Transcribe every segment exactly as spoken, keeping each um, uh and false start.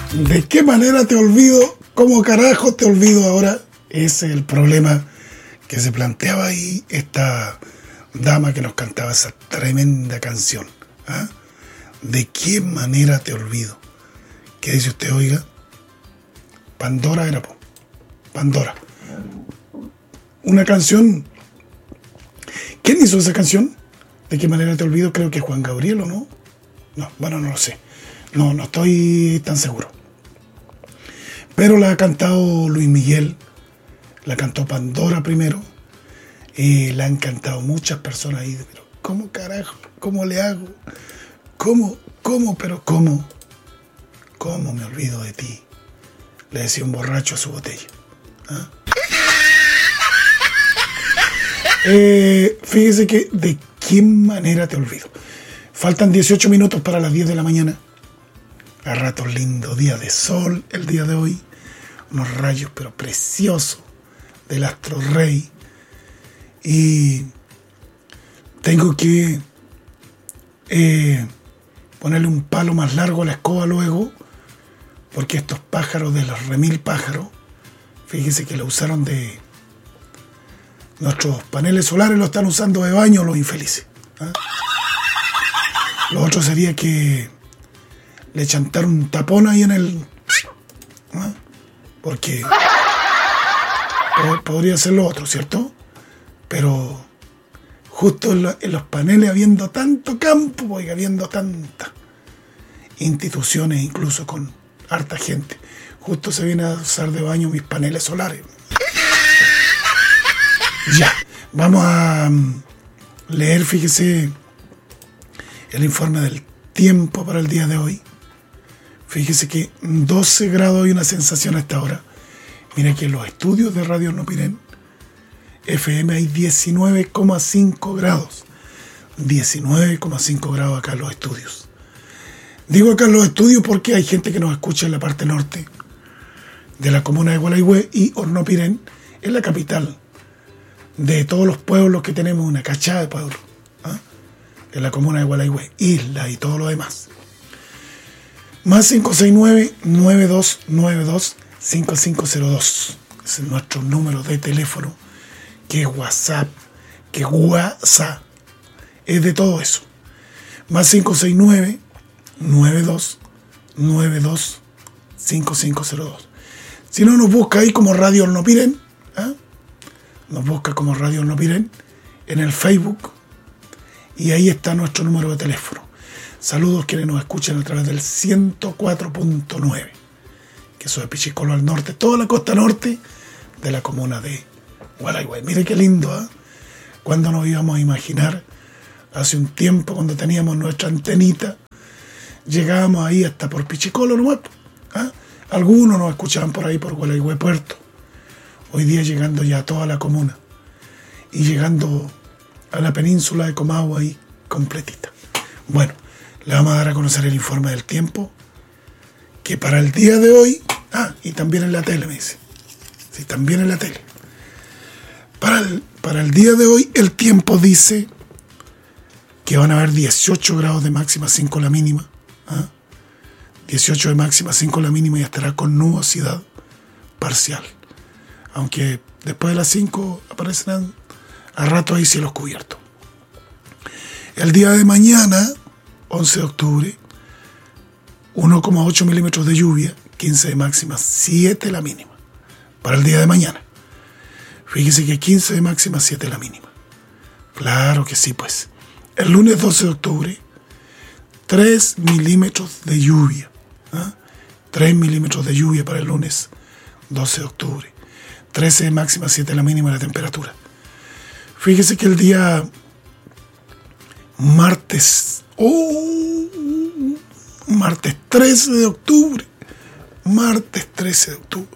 ¿De qué manera te olvido? ¿Cómo carajo te olvido ahora? Ese es el problema que se planteaba ahí esta dama que nos cantaba esa tremenda canción. ¿Ah? ¿De qué manera te olvido? ¿Qué dice usted, oiga? Pandora era, po. Pandora. Una canción. ¿Quién hizo esa canción? ¿De qué manera te olvido? Creo que Juan Gabriel, ¿o no? No, bueno, no lo sé. No, no estoy tan seguro. Pero la ha cantado Luis Miguel, la cantó Pandora primero, y la han cantado muchas personas ahí. Pero ¿cómo carajo? ¿Cómo le hago? ¿Cómo? ¿Cómo? Pero ¿cómo? ¿Cómo me olvido de ti? Le decía un borracho a su botella. ¿Ah? Eh, fíjese que de qué manera te olvido. Faltan dieciocho minutos para las diez de la mañana. A rato lindo día de sol el día de hoy. Unos rayos pero preciosos del astro rey. Y tengo que eh, ponerle un palo más largo a la escoba luego, porque estos pájaros de los remil pájaros, fíjese que lo usaron de nuestros paneles solares, lo están usando de baño los infelices. ¿Ah? Lo otro sería que le chantaron un tapón ahí en el... ¿Ah? Porque podría ser lo otro, ¿cierto? Pero justo en, lo, en los paneles, habiendo tanto campo, oiga, habiendo tantas instituciones, incluso con harta gente, justo se viene a usar de baño mis paneles solares. Ya, vamos a leer, fíjese, el informe del tiempo para el día de hoy. Fíjese que doce grados y una sensación a esta hora. Mira que en los estudios de Radio Hornopiren F M hay diecinueve coma cinco grados. diecinueve coma cinco grados acá en los estudios. Digo acá en los estudios porque hay gente que nos escucha en la parte norte de la comuna de Gualeguay, y Hornopiren es la capital de todos los pueblos que tenemos, una cachada de pueblos, ¿ah? En la comuna de Gualeguay, isla y todo lo demás. Más cinco seis nueve, nueve dos nueve dos, cinco cinco cero dos. Ese es nuestro número de teléfono, que es WhatsApp, que WhatsApp, es de todo eso. Más cinco seis nueve, nueve dos nueve dos, cinco cinco cero dos. Si no, nos busca ahí como Radio Hornopiren, ¿ah? Nos busca como Radio Hornopiren en el Facebook, y ahí está nuestro número de teléfono. Saludos quienes nos escuchan a través del ciento cuatro punto nueve, que eso de Pichicolo al norte, toda la costa norte de la comuna de Gualeguay. Mire qué lindo, ¿eh? Cuando nos íbamos a imaginar, hace un tiempo, cuando teníamos nuestra antenita, llegábamos ahí hasta por Pichicolo nomás, ¿eh? Algunos nos escuchaban por ahí por Gualeguay Puerto. Hoy día llegando ya a toda la comuna y llegando a la península de Comahue ahí completita. Bueno, le vamos a dar a conocer el informe del tiempo, que para el día de hoy, ah, y también en la tele, me dice. Sí, también en la tele. Para el, para el día de hoy, el tiempo dice que van a haber dieciocho grados de máxima, cinco la mínima. ¿Ah? dieciocho de máxima, cinco la mínima, y estará con nubosidad parcial. Aunque después de las cinco aparecerán a rato ahí cielos cubiertos. El día de mañana, once de octubre, uno coma ocho milímetros de lluvia, quince de máxima, siete la mínima. Para el día de mañana. Fíjese que quince de máxima, siete la mínima. Claro que sí, pues. El lunes doce de octubre, tres milímetros de lluvia. ¿Ah? tres milímetros de lluvia para el lunes doce de octubre. trece de máxima, siete la mínima la temperatura. Fíjese que el día martes, oh, martes trece de octubre, martes trece de octubre,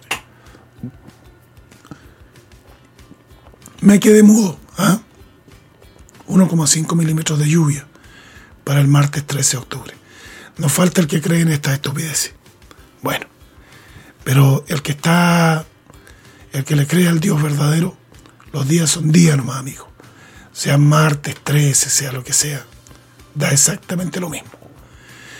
me quedé mudo, ¿ah? uno coma cinco milímetros de lluvia para el martes trece de octubre. Nos falta el que cree en estas estupideces. Bueno, pero el que está, el que le cree al Dios verdadero, los días son días nomás, amigo. Sea martes trece, sea lo que sea, da exactamente lo mismo.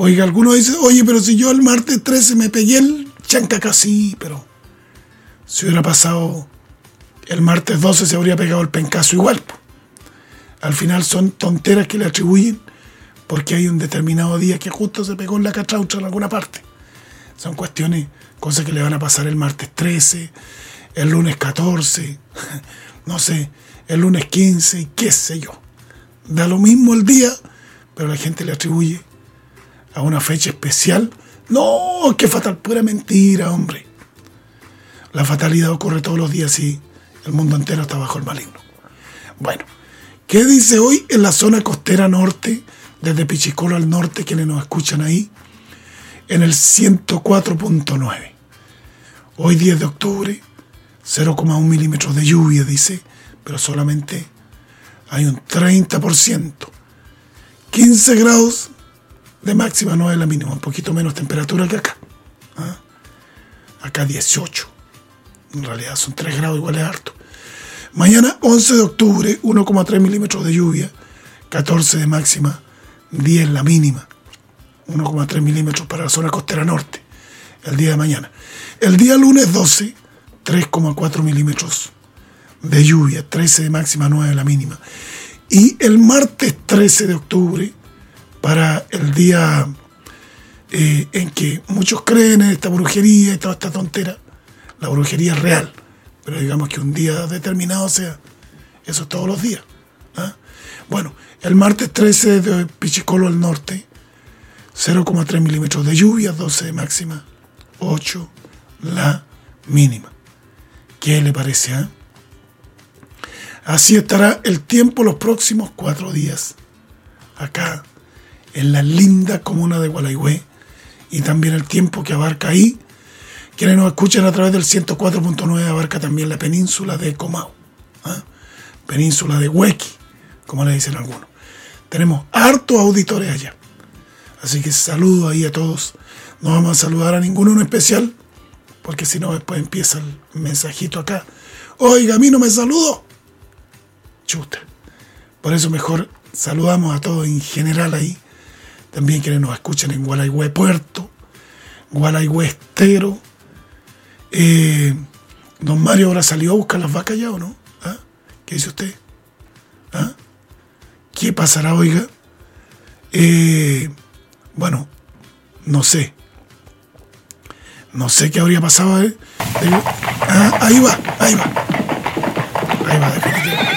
Oiga, algunos dicen, oye, pero si yo el martes trece me pegué el chancaca, sí, pero si hubiera pasado el martes doce se habría pegado el pencazo igual. Po. Al final son tonteras que le atribuyen porque hay un determinado día que justo se pegó en la catraucha en alguna parte. Son cuestiones, cosas que le van a pasar el martes trece, el lunes catorce, no sé, el lunes quince, qué sé yo. Da lo mismo el día, pero la gente le atribuye a una fecha especial. No, qué fatal, pura mentira, hombre. La fatalidad ocurre todos los días y el mundo entero está bajo el maligno. Bueno, ¿qué dice hoy en la zona costera norte, desde Pichicolo al norte, quienes nos escuchan ahí? En el ciento cuatro punto nueve. Hoy diez de octubre, cero coma uno milímetros de lluvia, dice, pero solamente hay un treinta por ciento. quince grados de máxima, no es la mínima, un poquito menos temperatura que acá. ¿Ah? Acá dieciocho. En realidad son tres grados, igual es harto. Mañana once de octubre, uno coma tres milímetros de lluvia, catorce de máxima, diez la mínima. uno coma tres milímetros para la zona costera norte, el día de mañana. El día lunes doce, tres coma cuatro milímetros de lluvia, trece de máxima, nueve la mínima. Y el martes trece de octubre, para el día eh, en que muchos creen en esta brujería y toda esta tontera, la brujería es real, pero digamos que un día determinado sea, eso todos los días. ¿Ah? Bueno, el martes trece de Pichicolo al norte, cero coma tres milímetros de lluvia, doce de máxima, ocho la mínima. ¿Qué le parece? ¿Eh? Así estará el tiempo los próximos cuatro días, acá en la linda comuna de Gualeguay, y también el tiempo que abarca ahí. Quienes nos escuchan a través del ciento cuatro punto nueve abarca también la península de Comao, ¿eh? Península de Huequi, como le dicen algunos. Tenemos hartos auditores allá, así que saludo ahí a todos. No vamos a saludar a ninguno en especial, porque si no después empieza el mensajito acá, oiga, a mí no me saludó. Chuta. Por eso mejor saludamos a todos en general ahí. También quienes nos escuchan en Gualeguay Puerto, Gualeguay Estero. Eh, don Mario ahora salió a buscar las vacas ya, ¿o no? ¿Ah? ¿Qué dice usted? ¿Ah? ¿Qué pasará, oiga? Eh, bueno, no sé. No sé qué habría pasado. ¿Eh? Eh, ah, ahí va, ahí va. Ahí va, definitivamente.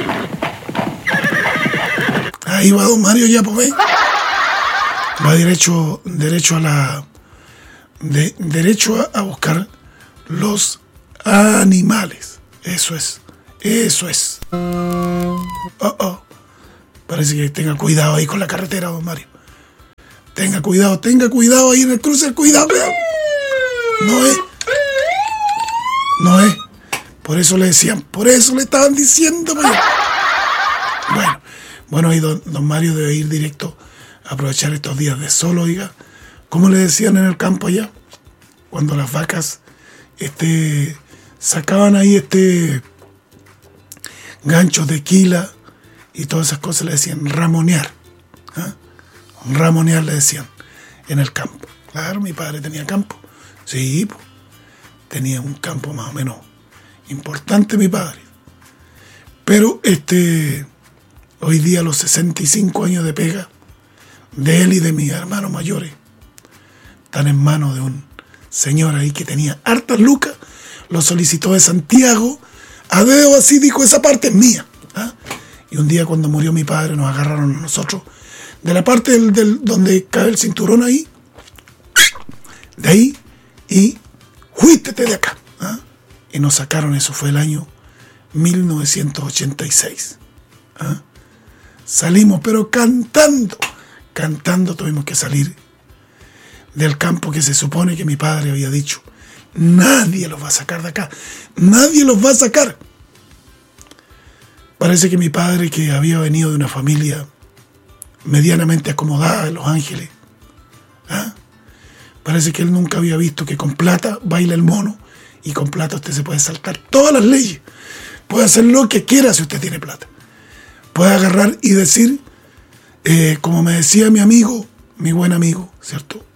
Ahí va don Mario ya, pues, ¿eh? Va derecho, derecho a la... De, derecho a, a buscar los animales. Eso es. Eso es. Oh, oh. Parece que tenga cuidado ahí con la carretera, don Mario. Tenga cuidado, tenga cuidado ahí en el cruce. Cuidado, cuidado. No es. No es. Por eso le decían, por eso le estaban diciendo. Pues. Bueno, bueno, ahí don, don Mario debe ir directo a aprovechar estos días de sol, oiga. ¿Cómo le decían en el campo allá? Cuando las vacas este, sacaban ahí este ganchos de quila y todas esas cosas, le decían ramonear. ¿Eh? Ramonear le decían en el campo. Claro, mi padre tenía campo. Sí, pues, tenía un campo más o menos importante mi padre. Pero este hoy día, a los sesenta y cinco años de pega de él y de mis hermanos mayores, están en manos de un señor ahí que tenía hartas lucas, lo solicitó de Santiago, a dedo así dijo, esa parte es mía. ¿Ah? Y un día cuando murió mi padre nos agarraron a nosotros de la parte del, del, donde cae el cinturón ahí, de ahí, y juístete de acá. ¿Ah? Y nos sacaron, eso fue el año mil novecientos ochenta y seis. ¿Ah? Salimos, pero cantando, cantando tuvimos que salir del campo que se supone que mi padre había dicho, nadie los va a sacar de acá, nadie los va a sacar. Parece que mi padre, que había venido de una familia medianamente acomodada en Los Ángeles, ¿ah? Parece que él nunca había visto que con plata baila el mono, y con plata usted se puede saltar todas las leyes, puede hacer lo que quiera si usted tiene plata. Puede agarrar y decir, eh, como me decía mi amigo, mi buen amigo, ¿cierto?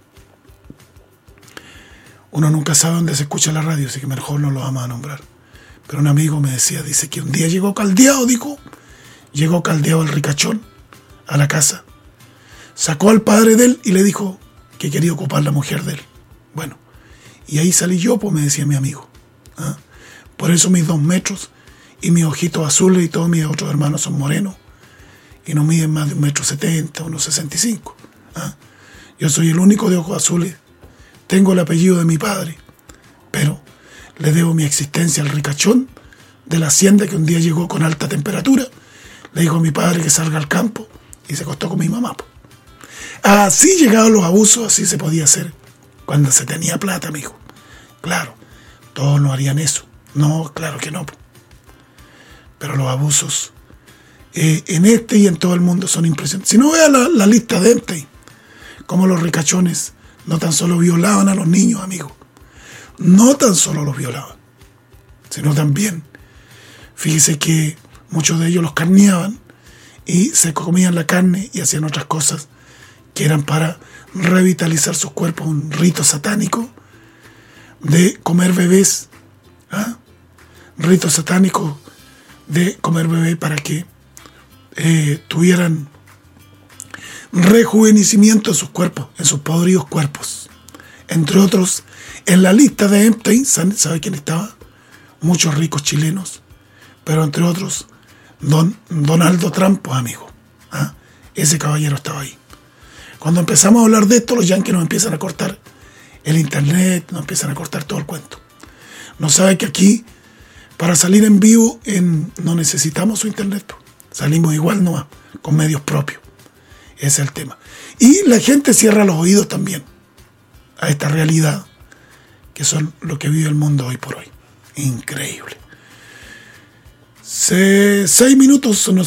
Uno nunca sabe dónde se escucha la radio, así que mejor no lo vamos a nombrar. Pero un amigo me decía, dice que un día llegó caldeado, dijo, llegó caldeado el ricachón a la casa, sacó al padre de él y le dijo que quería ocupar la mujer de él. Bueno, y ahí salí yo, pues me decía mi amigo. ¿Ah? Por eso mis dos metros y mis ojitos azules y todos mis otros hermanos son morenos y no miden más de un metro setenta, unos sesenta y cinco. ¿Ah? Yo soy el único de ojos azules. Tengo el apellido de mi padre, pero le debo mi existencia al ricachón de la hacienda que un día llegó con alta temperatura. Le dijo a mi padre que salga al campo y se acostó con mi mamá. Así llegaban los abusos, así se podía hacer cuando se tenía plata, amigo. Claro, todos no harían eso. No, claro que no. Pero los abusos eh, en este y en todo el mundo son impresionantes. Si no, vea la, la lista de Epstein, como los ricachones no tan solo violaban a los niños, amigos. No tan solo los violaban, sino también, fíjese que muchos de ellos los carneaban y se comían la carne y hacían otras cosas que eran para revitalizar sus cuerpos, un rito satánico de comer bebés, ¿ah? Rito satánico de comer bebés para que eh, tuvieran rejuvenecimiento en sus cuerpos, en sus podridos cuerpos. Entre otros, en la lista de Epstein, ¿sabe quién estaba? Muchos ricos chilenos, pero entre otros, don Donaldo Trump, amigo. ¿Ah? Ese caballero estaba ahí. Cuando empezamos a hablar de esto, los yanquis nos empiezan a cortar el internet, nos empiezan a cortar todo el cuento. No sabe que aquí, para salir en vivo, en, no necesitamos su internet. Salimos igual nomás, con medios propios. Ese es el tema. Y la gente cierra los oídos también a esta realidad, que son lo que vive el mundo hoy por hoy. Increíble. Se, seis minutos nos